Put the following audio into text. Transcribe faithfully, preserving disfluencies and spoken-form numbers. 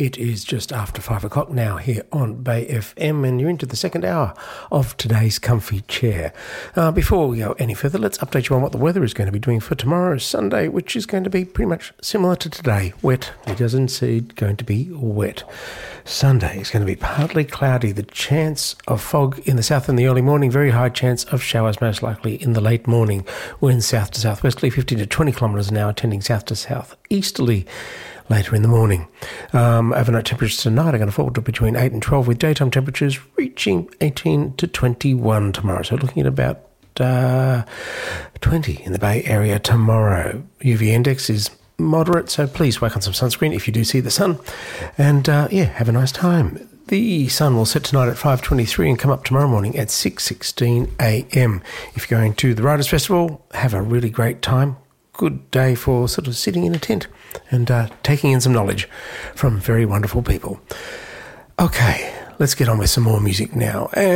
It is just after five o'clock now here on Bay F M, and you're into the second hour of today's Comfy Chair. Uh, before we go any further, let's update you on what the weather is going to be doing for tomorrow, Sunday, which is going to be pretty much similar to today. Wet. It doesn't say it's going to be wet. Sunday is going to be partly cloudy. The chance of fog in the south in the early morning, very high chance of showers most likely in the late morning. Winds south to southwesterly, fifteen to twenty kilometres an hour, tending south to southeasterly later in the morning. Um, overnight temperatures tonight are going to fall to between eight and twelve, with daytime temperatures reaching eighteen to twenty-one tomorrow. So looking at about uh, twenty in the Bay Area tomorrow. U V index is moderate, so please whack on some sunscreen if you do see the sun. And uh, yeah, have a nice time. The sun will set tonight at five twenty-three and come up tomorrow morning at six sixteen a m. If you're going to the Riders Festival, have a really great time. Good day for sort of sitting in a tent and uh, taking in some knowledge from very wonderful people. Okay, let's get on with some more music now. And